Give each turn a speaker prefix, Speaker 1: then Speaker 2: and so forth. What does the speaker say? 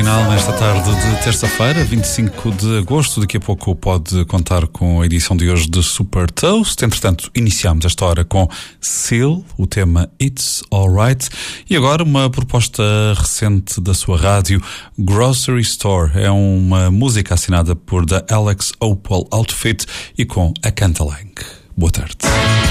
Speaker 1: final nesta tarde de terça-feira, 25 de agosto. Daqui a pouco pode contar com a edição de hoje de Super Toast. Entretanto, iniciamos esta hora com Seal, o tema It's Alright. E agora uma proposta recente da sua rádio, Grocery Store. É uma música assinada por The Alex Opal Outfit e com a Cantalang. Boa tarde.